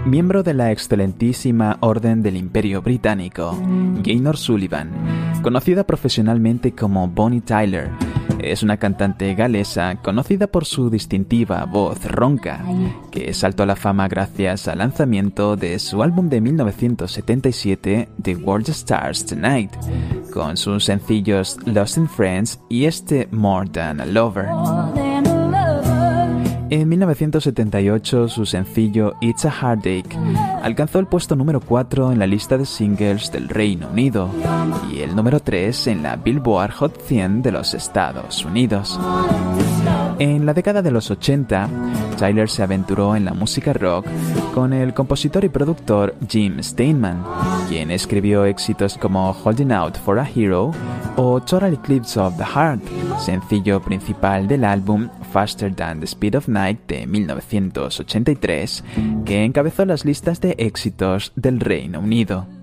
Miembro de la excelentísima Orden del Imperio Británico, Gaynor Sullivan, conocida profesionalmente como Bonnie Tyler, es una cantante galesa conocida por su distintiva voz ronca, que saltó a la fama gracias al lanzamiento de su álbum de 1977, The World Stars Tonight, con sus sencillos Lost in Friends y More Than a Lover. En 1978, su sencillo It's a Heartache alcanzó el puesto número 4 en la lista de singles del Reino Unido y el número 3 en la Billboard Hot 100 de los Estados Unidos. En la década de los 80, Tyler se aventuró en la música rock con el compositor y productor Jim Steinman, quien escribió éxitos como Holding Out for a Hero o Total Eclipse of the Heart, sencillo principal del álbum Faster Than the Speed of Night de 1983, que encabezó las listas de éxitos del Reino Unido.